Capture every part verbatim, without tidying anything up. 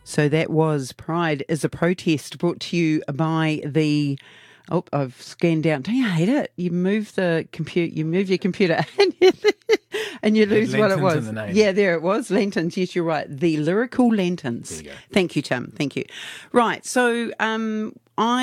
So that was Pride is a Protest, brought to you by the... Oh, I've scanned down. Don't you hate it? You move the compute, you move your computer, and you, and you lose what it was. In the name. Yeah, there it was. Lanterns. Yes, you're right. The Lyrical Lanterns. There you go. Thank you, Tim. Thank you. Right. So, um,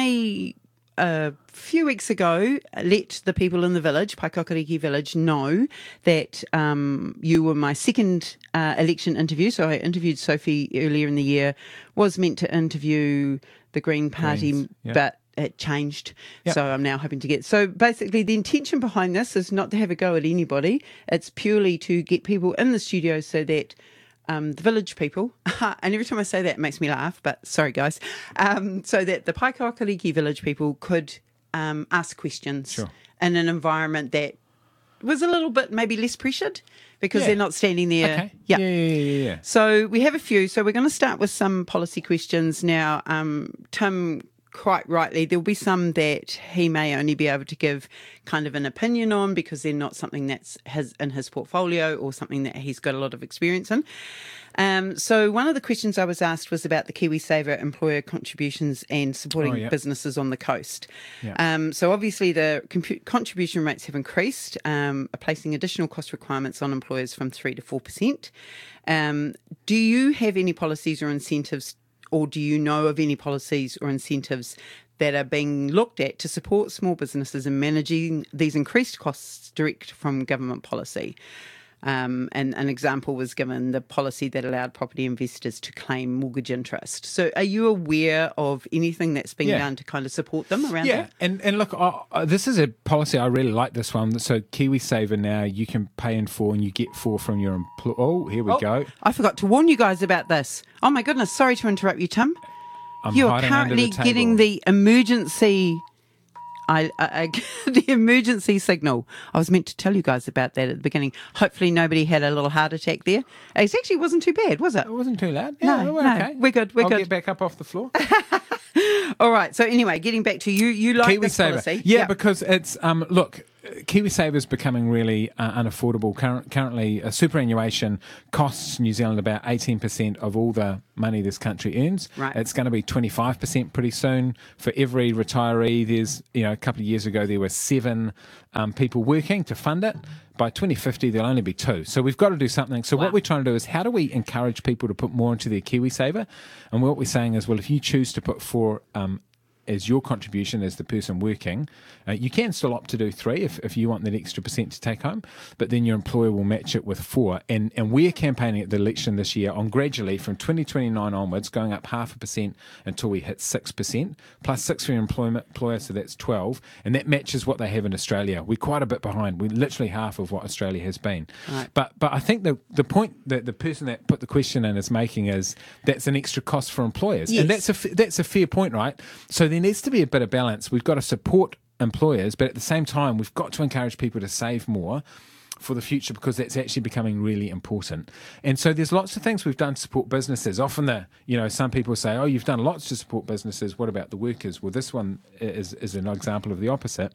I a few weeks ago let the people in the village, Paikakariki village, know that um, you were my second uh, election interview. So I interviewed Sophie earlier in the year. Was meant to interview the Green Party, Greens, yeah. but it changed. Yep. So I'm now hoping to get... So basically the intention behind this is not to have a go at anybody. It's purely to get people in the studio so that um, the village people, and every time I say that it makes me laugh, but sorry guys, um, so that the Paikakariki village people could um, ask questions Sure. in an environment that was a little bit maybe less pressured because Yeah. they're not standing there. Okay. Yeah. Yeah, yeah, yeah, yeah. So we have a few. So we're going to start with some policy questions now. Um, Tim... Quite rightly, there'll be some that he may only be able to give kind of an opinion on because they're not something that's his, in his portfolio or something that he's got a lot of experience in. Um, so one of the questions I was asked was about the KiwiSaver employer contributions and supporting Oh, yeah. businesses on the coast. Yeah. Um, so obviously the compu- contribution rates have increased, um, placing additional cost requirements on employers from three to four percent. Um, do you have any policies or incentives, or do you know of any policies or incentives that are being looked at to support small businesses in managing these increased costs direct from government policy? Um, and an example was given, the policy that allowed property investors to claim mortgage interest. So are you aware of anything that's being Yeah. done to kind of support them around Yeah, that? and, and look, uh, uh, this is a policy, I really like this one. So KiwiSaver now, you can pay in four and you get four from your employer. Oh, here we Oh, go. I forgot to warn you guys about this. Oh my goodness, sorry to interrupt you, Tim. I'm You are hiding under currently the table. getting the emergency... I, I, I the emergency signal. I was meant to tell you guys about that at the beginning. Hopefully nobody had a little heart attack there. It actually wasn't too bad, was it? It wasn't too loud. Yeah, No, we're no, okay. we're good, we're I'll good. get back up off the floor. All right. So anyway, getting back to you, you like this KiwiSaver. policy. Yeah, Yep. because it's, um, look, KiwiSaver is becoming really uh, unaffordable. Current, currently, uh, superannuation costs New Zealand about eighteen percent of all the money this country earns. Right. It's going to be twenty-five percent pretty soon. For every retiree, there's, you know, a couple of years ago, there were seven um, people working to fund it. By twenty fifty, there'll only be two. So we've got to do something. So Wow. what we're trying to do is, how do we encourage people to put more into their KiwiSaver? And what we're saying is, well, if you choose to put four um, as your contribution as the person working, uh, you can still opt to do three if, if you want that extra percent to take home, but then your employer will match it with four. And and we're campaigning at the election this year on gradually from twenty twenty-nine onwards, going up half a percent until we hit six percent, plus six for your employment employer, so that's twelve, and that matches what they have in Australia. We're quite a bit behind. We're literally half of what Australia has been. Right. But but I think the, the point that the person that put the question in is making is that's an extra cost for employers. Yes. And that's a, f- that's a fair point, right? So there needs to be a bit of balance. We've got to support employers, but at the same time, we've got to encourage people to save more for the future, because that's actually becoming really important. And so there's lots of things we've done to support businesses. Often the, you know, some people say, oh, you've done lots to support businesses. What about the workers? Well, this one is, is an example of the opposite.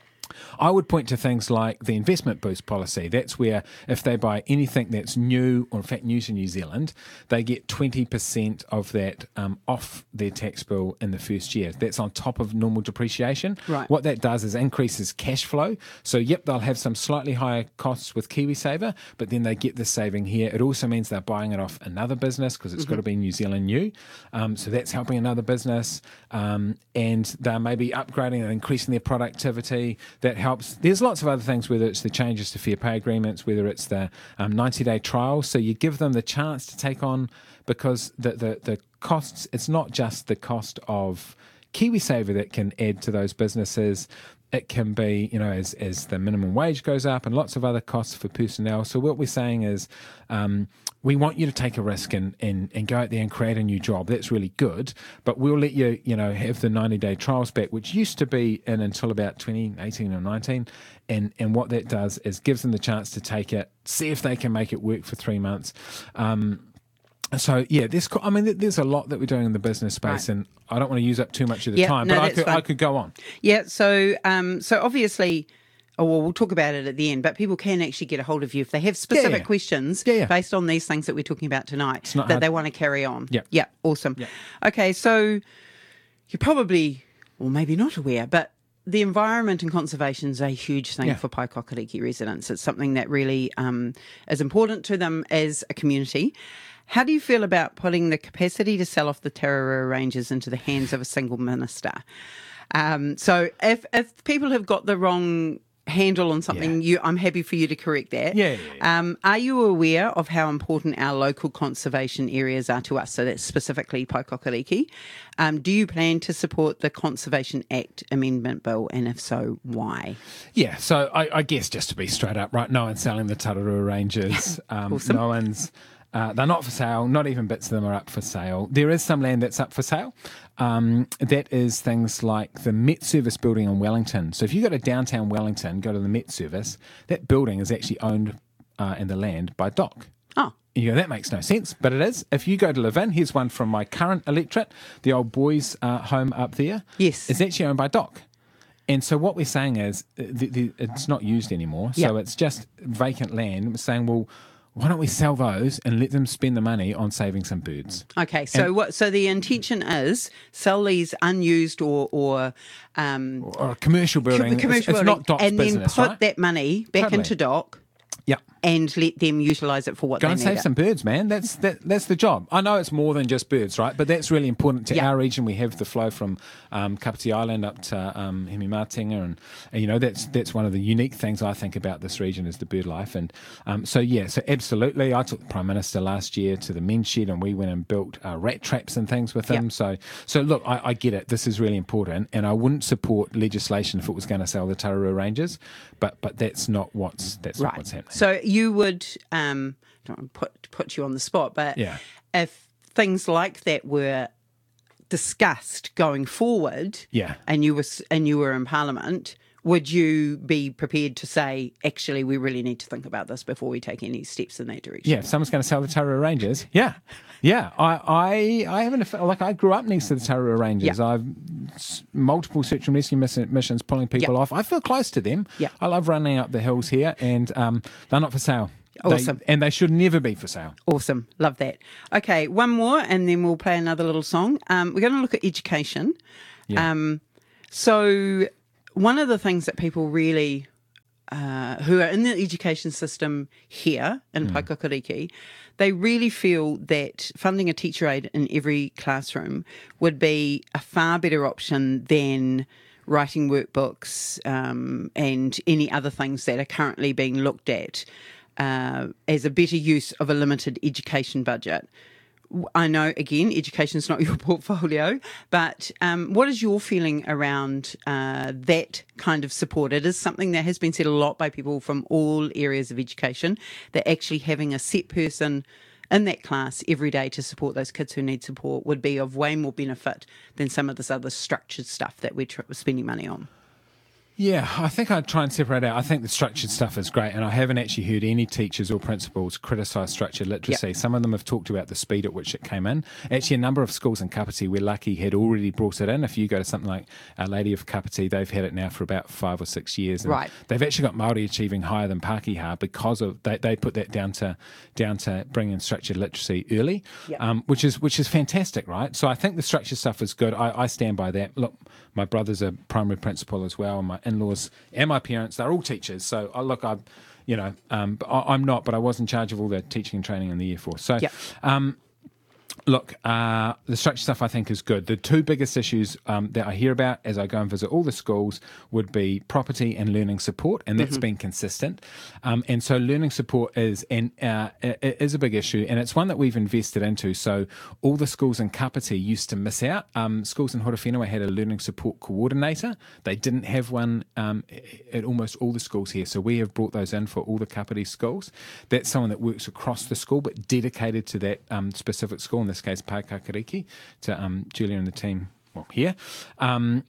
I would point to things like the investment boost policy. That's where if they buy anything that's new, or in fact new to New Zealand, they get twenty percent of that um, off their tax bill in the first year. That's on top of normal depreciation. Right. What that does is increases cash flow. So, yep, they'll have some slightly higher costs with KiwiSaver, but then they get the saving here. It also means they're buying it off another business because it's mm-hmm. got to be New Zealand new. Um, so that's helping another business. Um, and they're maybe upgrading and increasing their productivity. That helps. There's lots of other things, whether it's the changes to fair pay agreements, whether it's the um, ninety-day trial. So you give them the chance to take on, because the, the, the costs, it's not just the cost of KiwiSaver that can add to those businesses. It can be, you know, as, as the minimum wage goes up and lots of other costs for personnel. So what we're saying is um, we want you to take a risk and, and, and go out there and create a new job. That's really good. But we'll let you, you know, have the ninety-day trials back, which used to be in until about twenty eighteen or nineteen. And, and what that does is gives them the chance to take it, see if they can make it work for three months. Um, So yeah, this. I mean, there's a lot that we're doing in the business space, Right. and I don't want to use up too much of the Yeah, time, no, but I that's could, fine. I could go on. Yeah, so um, so obviously Oh, well, we'll talk about it at the end, but people can actually get a hold of you if they have specific Yeah, yeah. questions Yeah, yeah. based on these things that we're talking about tonight not that hard. they want to carry on. Yeah. Yeah, awesome. Yeah. Okay, so you're probably, or maybe not aware, but the environment and conservation is a huge thing Yeah. for Paikokariki residents. It's something that really um, is important to them as a community. How do you feel about putting the capacity to sell off the Tararua Ranges into the hands of a single minister? Um, so if if people have got the wrong handle on something, Yeah. you I'm happy for you to correct that. Yeah, yeah, yeah. Um, are you aware of how important our local conservation areas are to us? So that's specifically Paikokariki. Um, do you plan to support the Conservation Act Amendment Bill, and if so, why? Yeah, so I, I guess just to be straight up, right, no one's selling the Tararua Ranges. Um, Awesome. No one's, uh, they're not for sale. Not even bits of them are up for sale. There is some land that's up for sale. Um, that is things like the Met Service building in Wellington. So if you go to downtown Wellington, go to the Met Service, that building is actually owned uh, in the land by D O C. Oh, You go, that makes no sense, but it is. If you go to live in, here's one from my current electorate, the old boys' uh, home up there. Yes. It's actually owned by D O C. And so what we're saying is uh, the, the, it's not used anymore. So Yeah. it's just vacant land. We're saying, well, why don't we sell those and let them spend the money on saving some birds? okay. So what? So the intention is sell these unused or or um, Or a commercial building. commercial it's, it's building, not D O C's and then business, put right? that money back Totally. into D O C Yeah. and let them utilise it for what Go they and need save it. some birds, man. That's that, that's the job. I know it's more than just birds, right? But that's really important to Yeah. our region. We have the flow from um, Kapiti Island up to um, Hemi-Martinga, and, and you know that's that's one of the unique things I think about this region is the bird life. And um, so yeah, so absolutely, I took the Prime Minister last year to the men's shed, and we went and built uh, rat traps and things with him. Yeah. So so look, I, I get it. This is really important, and I wouldn't support legislation if it was going to sell the Tararua Ranges, but but that's not what's that's not Right. what's happening. So you would um, don't want to put put you on the spot, but Yeah. if things like that were discussed going forward, Yeah. and you were s- and you were in Parliament, would you be prepared to say, actually, we really need to think about this before we take any steps in that direction? Yeah, if someone's going to sell the Tararua Ranges, yeah, yeah. I, I, I haven't like I grew up next to the Tararua Ranges. Yeah. I've s- multiple search and rescue miss- missions pulling people Yeah. off. I feel close to them. Yeah. I love running up the hills here, and um, they're not for sale. They- Awesome. and they should never be for sale. Awesome. Love that. Okay, one more and then we'll play another little song. Um, we're going to look at education. Yeah. Um, so, one of the things that people really, uh, who are in the education system here in Mm. Paikokariki, they really feel that funding a teacher aide in every classroom would be a far better option than writing workbooks um, and any other things that are currently being looked at uh, as a better use of a limited education budget. I know, again, education is not your portfolio, but um, what is your feeling around uh, that kind of support? It is something that has been said a lot by people from all areas of education, that actually having a set person in that class every day to support those kids who need support would be of way more benefit than some of this other structured stuff that we're tr- spending money on. Yeah, I think I'd try and separate out. I think the structured stuff is great, and I haven't actually heard any teachers or principals criticise structured literacy. Yep. Some of them have talked about the speed at which it came in. Actually, a number of schools in Kapiti, we're lucky, had already brought it in. If you go to something like Our Lady of Kapiti, they've had it now for about five or six years. And Right. They've actually got Māori achieving higher than Pākehā because of they, they put that down to down to bringing structured literacy early, Yep. um, which is which is fantastic, right? So I think the structured stuff is good. I, I stand by that. Look, my brother's a primary principal as well, and my in-laws and my parents, they're all teachers. So I look, I, you know, um, but I, I'm not, but I was in charge of all the teaching and training in the Air Force. So, Yep. um, look, uh, the structure stuff I think is good. The two biggest issues um, that I hear about as I go and visit all the schools would be property and learning support, and that's been consistent. Um, and so learning support is and uh, is a big issue, and it's one that we've invested into. So all the schools in Kapiti used to miss out. Um, schools in Horowhenua had a learning support coordinator. They didn't have one um, at almost all the schools here. So we have brought those in for all the Kapiti schools. That's someone that works across the school but dedicated to that um, specific school. In this case, Paikakariki, to um, Julia and the team well, here. Um,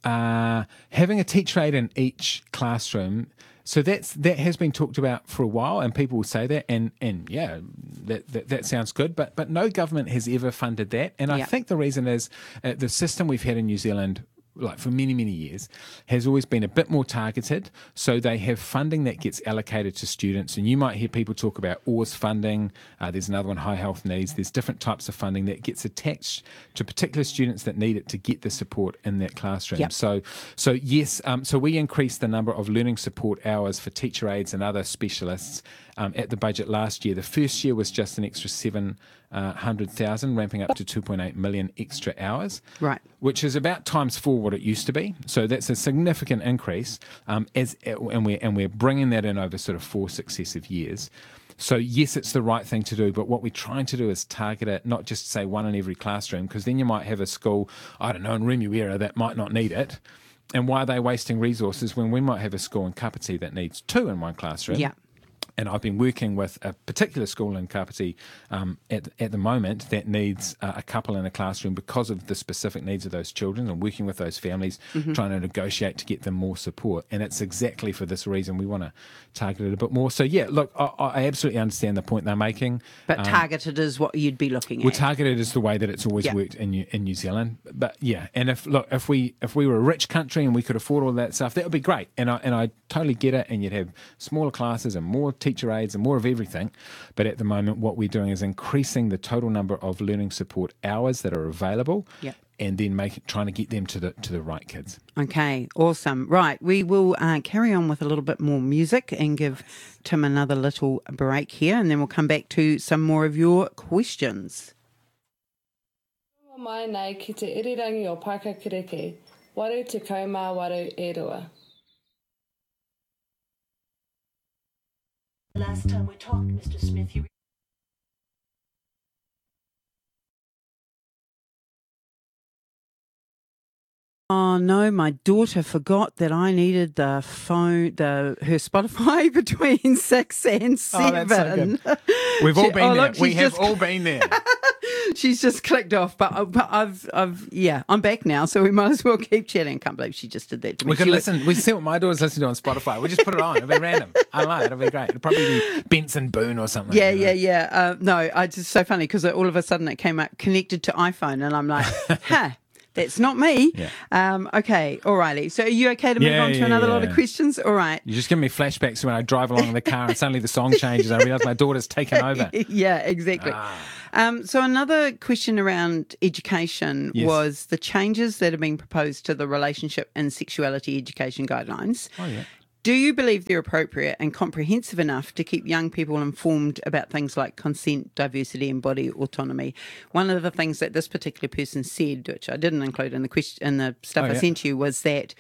uh, having a teacher aide in each classroom, so that's that has been talked about for a while, and people will say that, and and yeah, that that, that sounds good, but but no government has ever funded that, and I Yeah. think the reason is uh, the system we've had in New Zealand like for many, many years, has always been a bit more targeted. So they have funding that gets allocated to students. And you might hear people talk about O A R S funding. Uh, there's another one, High Health Needs. There's different types of funding that gets attached to particular students that need it to get the support in that classroom. Yep. So, so yes, um, so we increased the number of learning support hours for teacher aides and other specialists um, at the budget last year. The first year was just an extra seven hundred thousand, ramping up to two point eight million extra hours, Right. which is about times four what it used to be. So that's a significant increase, um, as and we're and we're bringing that in over sort of four successive years. So yes, it's the right thing to do, but what we're trying to do is target it, not just say one in every classroom, because then you might have a school, I don't know, in Remuera that might not need it. And why are they wasting resources when we might have a school in Kapiti that needs two in one classroom? Yeah. And I've been working with a particular school in Kapiti um, at, at the moment that needs uh, a couple in a classroom because of the specific needs of those children, and working with those families, mm-hmm. trying to negotiate to get them more support. And it's exactly for this reason we want to target it a bit more. So, yeah, look, I, I absolutely understand the point they're making. But um, targeted is what you'd be looking at. Well, targeted is the way that it's always yeah. worked in New, in New Zealand. But, yeah, and if, look, if we if we were a rich country and we could afford all that stuff, that would be great. And I, and I totally get it, and you'd have smaller classes and more teacher aides and more of everything. But at the moment, what we're doing is increasing the total number of learning support hours that are available, yep. and then make trying to get them to the to the right kids. Okay, awesome. Right, we will uh, carry on with a little bit more music and give Tim another little break here, and then we'll come back to some more of your questions. Mai nei ki te irirangi o Paikakireke, waru te kaumā waru e rua. Last time we talked, Mister Smith, you... Oh no, my daughter forgot that I needed the phone, the her Spotify between six and seven. Oh, that's so good. We've all She- been oh, there. look, we she's have just- all been there. She's just clicked off, but, but I've, I've, yeah, I'm back now, so we might as well keep chatting. Can't believe she just did that to me. We could She was- listen. We see what my daughter's listening to on Spotify. We just put it on. It'll be random. I don't know. It'll be great. It'll probably be Benson Boone or something. Yeah, you know. yeah, yeah. Uh, no, I just so funny because all of a sudden it came up connected to iPhone, and I'm like, huh. That's not me. Yeah. Um, okay, alrighty. So are you okay to move Yeah, on to yeah, another yeah. lot of questions? All right. You just give me flashbacks to when I drive along in the car and suddenly the song changes. I realise my daughter's taken over. Yeah, exactly. Ah. Um, so another question around education Yes. was the changes that are being proposed to the relationship and sexuality education guidelines. Oh, yeah. Do you believe they're appropriate and comprehensive enough to keep young people informed about things like consent, diversity, and body autonomy? One of the things that this particular person said, which I didn't include in the question in the stuff Oh, I yeah. sent you, was that,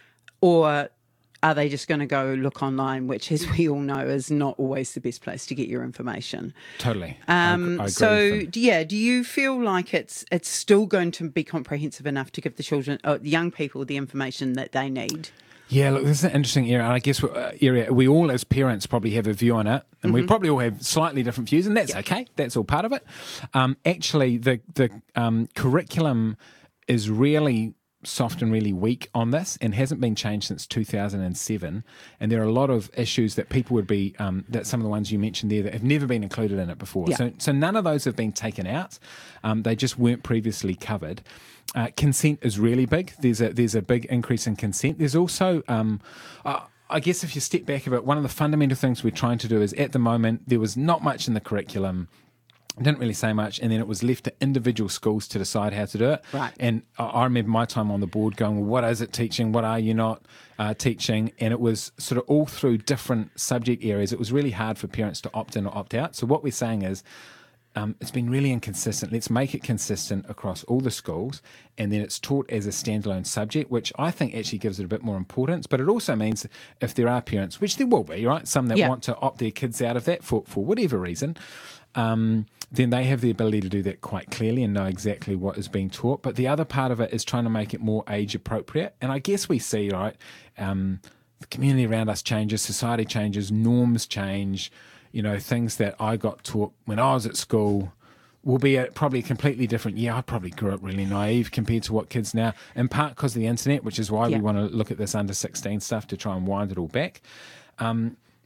or are they just going to go look online, which, as we all know, is not always the best place to get your information? Totally. I ag- Um, I agree so, with them. d- yeah, do you feel like it's it's still going to be comprehensive enough to give the children, uh, the young people, the information that they need? Yeah, look, this is an interesting area, and I guess uh, area we all as parents probably have a view on it, and we probably all have slightly different views, and that's okay. That's all part of it. Um, actually, the the um, curriculum is really soft and really weak on this, and hasn't been changed since two thousand seven. And there are a lot of issues that people would be um, that some of the ones you mentioned there that have never been included in it before. Yeah. So, so none of those have been taken out. Um, they just weren't previously covered. Uh, consent is really big. There's a there's a big increase in consent. There's also, um, uh, I guess, if you step back a bit, one of the fundamental things we're trying to do is at the moment there was not much in the curriculum. Didn't really say much, and then it was left to individual schools to decide how to do it. Right. And I I remember my time on the board going, well, what is it teaching? What are you not uh, teaching? And it was sort of all through different subject areas. It was really hard for parents to opt in or opt out. So what we're saying is, Um, it's been really inconsistent. Let's make it consistent across all the schools, and then it's taught as a standalone subject, which I think actually gives it a bit more importance. But it also means if there are parents, which there will be, right, some that Yeah. want to opt their kids out of that for, for whatever reason, um, then they have the ability to do that quite clearly and know exactly what is being taught. But the other part of it is trying to make it more age appropriate. And I guess we see, right, um, the community around us changes, society changes, norms change. You know, things that I got taught when I was at school will be a, probably a completely different. Yeah, I probably grew up really naive compared to what kids now, in part because of the internet, which is why Yeah. we want to look at this under sixteen stuff to try and wind it all back. Um,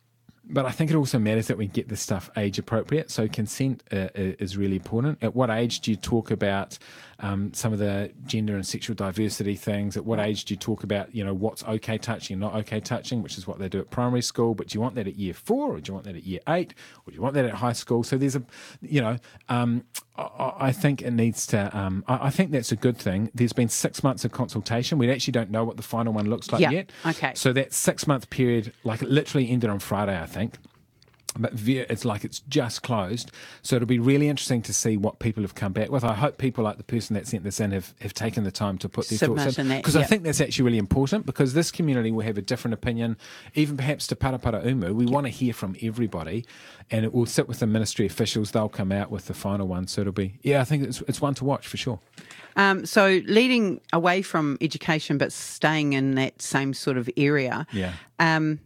But I think it also matters that we get this stuff age appropriate. So consent uh, is really important. At what age do you talk about um, some of the gender and sexual diversity things? At what age do you talk about, you know, what's okay touching and not okay touching, which is what they do at primary school? But do you want that at year four, or do you want that at year eight, or do you want that at high school? So there's a, you know, um, I, I think it needs to. Um, I, I think that's a good thing. There's been six months of consultation. We actually don't know what the final one looks like Yeah, yet. okay. So that six month period, like, it literally ended on Friday, I think. But ve- it's like it's just closed. So it'll be really interesting to see what people have come back with. I hope people like the person that sent this in have, have taken the time to put their thoughts Submission in. that, Because I yep. think that's actually really important, because this community will have a different opinion, even perhaps to Parapara Umu. We want to hear from everybody, and it will sit with the ministry officials. They'll come out with the final one. So it'll be, yeah, I think it's, it's one to watch for sure. Um, so leading away from education but staying in that same sort of area. Yeah. Um,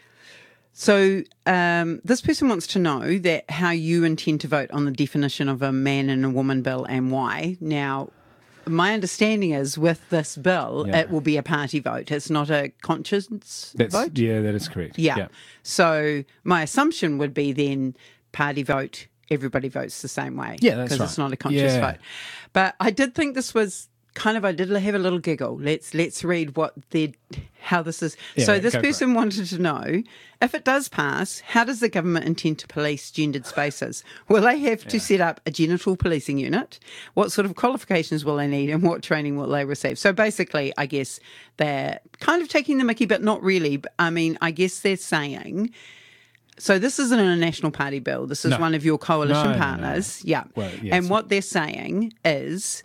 so um, this person wants to know that how you intend to vote on the definition of a man and a woman bill and why. Now, my understanding is with this bill, Yeah. it will be a party vote. It's not a conscience That's, vote. Yeah, that is correct. Yeah. So my assumption would be then party vote, everybody votes the same way. Yeah, that's Because it's right. not a conscious Yeah. vote. But I did think this was kind of, I did have a little giggle. Let's let's read what the how this is. Yeah, so this go for person wanted to know, if it does pass, how does the government intend to police gendered spaces? Will they have to set up a genital policing unit? What sort of qualifications will they need, and what training will they receive? So basically, I guess they're kind of taking the mickey, but not really. But, I mean, I guess they're saying, so this isn't a National Party bill. This is No. one of your coalition No, no, no, no. partners. Yeah. Well, yes. And what they're saying is,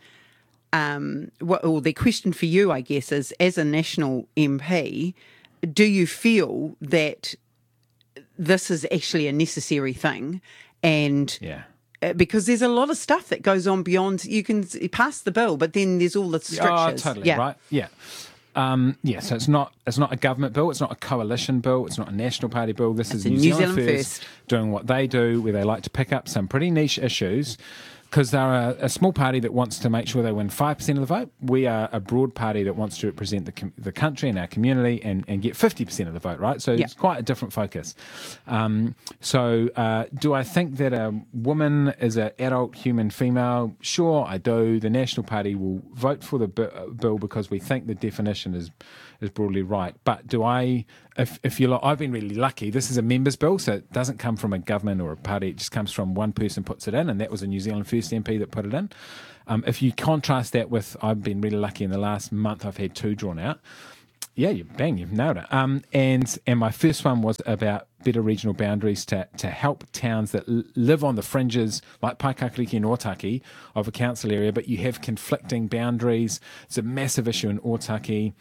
um, what, or the question for you, I guess, is as a national M P, do you feel that this is actually a necessary thing? And Yeah. uh, because there's a lot of stuff that goes on beyond, you can s- pass the bill, but then there's all the strictures. Oh, totally, yeah. right? Yeah. Um, yeah, so it's not it's not a government bill, it's not a coalition bill, it's not a National Party bill. This is a New, New Zealand, Zealand First, First. doing what they do, where they like to pick up some pretty niche issues, because they're a, a small party that wants to make sure they win five percent of the vote. We are a broad party that wants to represent the com- the country and our community and, and get fifty percent of the vote, right? So Yeah. it's quite a different focus. Um, so uh, do I think that a woman is an adult human female? Sure, I do. The National Party will vote for the bi- bill because we think the definition is is broadly right. But do I, if, if you like, I've been really lucky. This is a members bill, so it doesn't come from a government or a party. It just comes from one person puts it in, and that was a New Zealand First M P that put it in. Um, if you contrast that with, I've been really lucky in the last month, I've had two drawn out. Yeah, you bang, you've nailed it. Um, and and my first one was about better regional boundaries to, to help towns that l- live on the fringes, like Paikakariki and Otaki, of a council area, but you have conflicting boundaries. It's a massive issue in Otaki.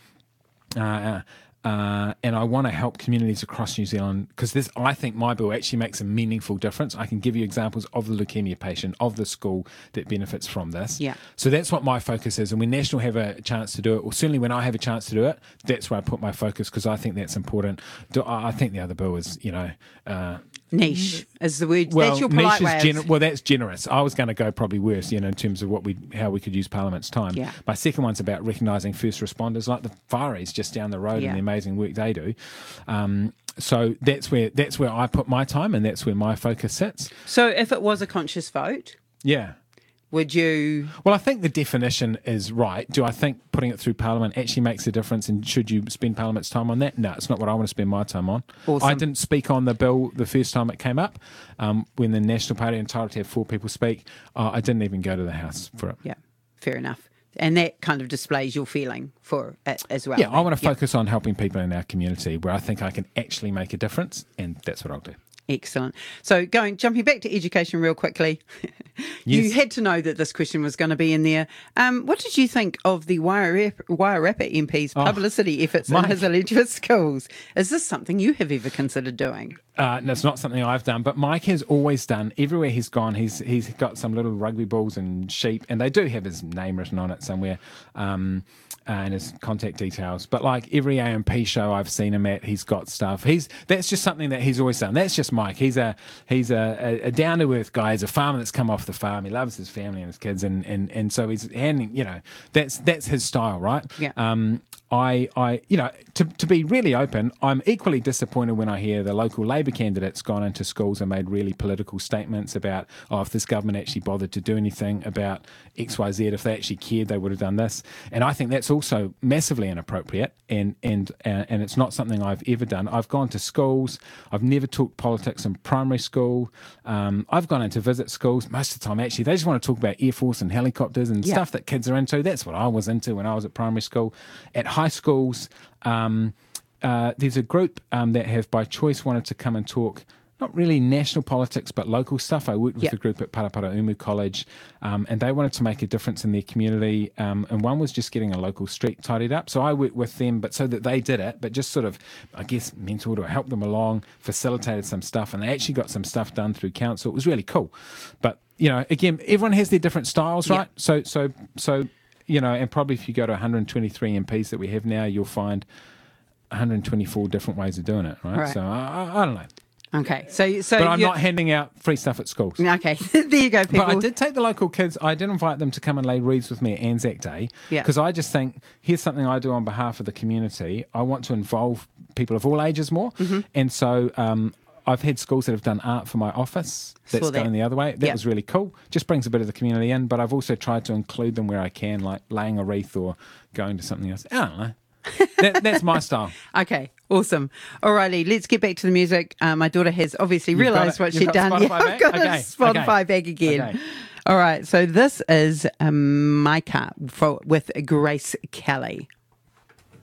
Uh, uh, and I want to help communities across New Zealand, because this, I think my bill actually makes a meaningful difference. I can give you examples of the leukemia patient, of the school that benefits from this. Yeah. So that's what my focus is. And when National have a chance to do it, or certainly when I have a chance to do it, that's where I put my focus, because I think that's important. Do, I I think the other bill is, you know, uh, Niche is the word. well, that's your polite niche way is of- gener- well, that's generous. I was going to go probably worse, you know, in terms of what we, how we could use Parliament's time. Yeah. My second one's about recognising first responders, like the Whāreis just down the road Yeah. and the amazing work they do. Um, so that's where that's where I put my time, and that's where my focus sits. So if it was a conscious vote, Yeah. would you? Well, I think the definition is right. Do I think putting it through Parliament actually makes a difference, and should you spend Parliament's time on that? No, it's not what I want to spend my time on. Awesome. I didn't speak on the bill the first time it came up. Um, when the National Party entitled to have four people speak, uh, I didn't even go to the House for it. Yeah, fair enough. And that kind of displays your feeling for it as well. Yeah, I want to Yeah. focus on helping people in our community where I think I can actually make a difference, and that's what I'll do. Excellent. So going jumping back to education real quickly, you Yes. had to know that this question was going to be in there. Um, what did you think of the Wairarapa, Wairarapa M P's publicity efforts in Mike. his alleged schools? Is this something you have ever considered doing? Uh, no, it's not something I've done, but Mike has always done. Everywhere he's gone, he's he's got some little rugby balls and sheep, and they do have his name written on it somewhere, um, uh, and his contact details. But like every A M P show I've seen him at, he's got stuff. He's that's just something that he's always done. That's just Mike. He's a he's a, a, a down to earth guy. He's a farmer that's come off the farm. He loves his family and his kids, and and, and so he's handing. You know, that's that's his style, right? Yeah. Um, I I you know to to be really open, I'm equally disappointed when I hear the local Labour Labour candidates gone into schools and made really political statements about, oh, if this government actually bothered to do anything about X, Y, Z, if they actually cared, they would have done this. And I think that's also massively inappropriate, and and uh, and it's not something I've ever done. I've gone to schools. I've never taught politics in primary school. Um, I've gone in to visit schools. Most of the time, actually, they just want to talk about Air Force and helicopters and Yeah. stuff that kids are into. That's what I was into when I was at primary school. At high schools, um, uh, there's a group um, that have by choice wanted to come and talk, not really national politics, but local stuff. I worked with Yep. a group at Parapara Umu College, um, and they wanted to make a difference in their community. Um, and one was just getting a local street tidied up. So I worked with them, but so that they did it, but just sort of, I guess, mentored or helped them along, facilitated some stuff, and they actually got some stuff done through council. It was really cool. But, you know, again, everyone has their different styles, right? Yep. So, so, so, you know, and probably if you go to one hundred twenty-three M Ps that we have now, you'll find one hundred twenty-four different ways of doing it, right? Right. So I, I, I don't know. Okay, so so But I'm you're- not handing out free stuff at schools. Okay, there you go, people. But I did take the local kids. I did invite them to come and lay wreaths with me at Anzac Day. Yeah. Because I just think, here's something I do on behalf of the community. I want to involve people of all ages more. Mm-hmm. And so um, I've had schools that have done art for my office. That's Saw that. going the other way. That Yeah. was really cool. Just brings a bit of the community in. But I've also tried to include them where I can, like laying a wreath or going to something else. I don't know. that, that's my style. Okay, awesome. Alrighty, let's get back to the music. Uh, my daughter has obviously You've got realised it. what You've she'd got done. Spotify Yeah, I've back? got a Okay, Spotify okay. back again. Okay. All right, so this is um, Micah for, with Grace Kelly.